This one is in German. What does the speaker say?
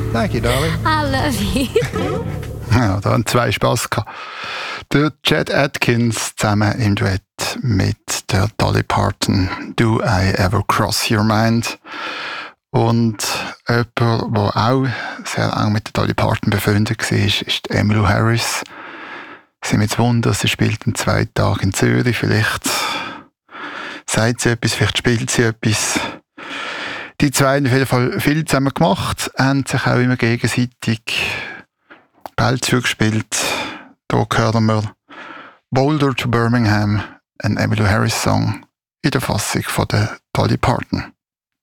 Thank you, darling. I love you. Ja, da haben zwei Spass gehabt. Der Chet Atkins zusammen im Duett mit der Dolly Parton. Do I Ever Cross Your Mind? Und jemand, der auch sehr eng mit der Dolly Parton befreundet war, ist Emmylou Harris. Sie haben jetzt Wunder, sie spielt in 2 Tagen in Zürich. Vielleicht sagt sie etwas, vielleicht spielt sie etwas. Die zwei haben auf jeden Fall viel zusammen gemacht, haben sich auch immer gegenseitig Ball zugespielt. Hier hören wir Boulder to Birmingham, ein Emmylou Harris Song in der Fassung von der Dolly Parton.